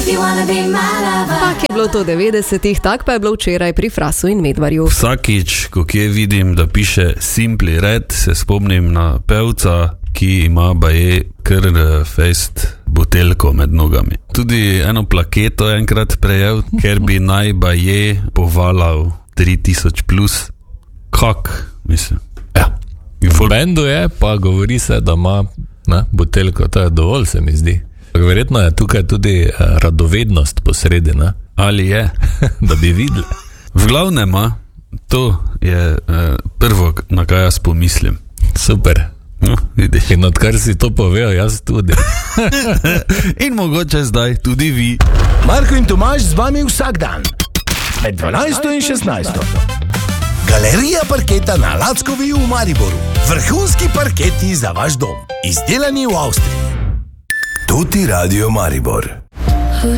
Tak je bilo to v 90-ih, tak pa je bilo včeraj pri Frasu in Medvarju. Vsakič, ko kje vidim, da piše Simply Red, se spomnim na pevca, ki ima baje kar fest buteljko med nogami. Tudi eno plaketo enkrat prejel, ker bi naj baje povalal 3000 plus. Kak, mislim. Ja. V bendu je, pa govori se, da ima buteljko, to je dovolj, se mi zdi. Verjetno je tukaj tudi radovednost posredi, ne? Ali je? Da bi videli. V glavnem, to je prvo, na kaj jaz pomislim. Super. No, vidiš. In odkar si to povedal, jaz tudi. In mogoče zdaj tudi vi. Marko in Tomaž z vami vsak dan. Med 12 in 16. Galerija parketa na Lackovi v Mariboru. Vrhunski parketi za vaš dom. Izdelani v Avstriji. Tuti Radio Maribor.